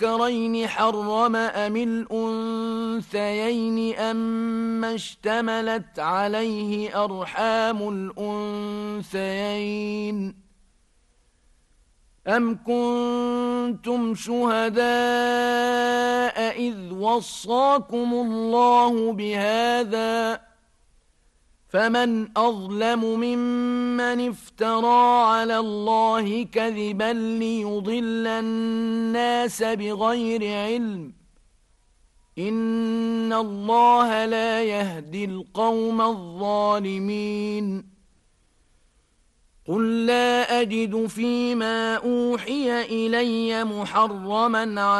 الذكرين حرم أم الأنثيين أما اشتملت عليه أرحام الأنثيين أم كنتم شهداء إذ وصاكم الله بهذا فمن أظلم ممن افترى على الله كذبا ليضل الناس بغير علم إن الله لا يهدي القوم الظالمين قل لا أجد فيما أوحي إلي محرما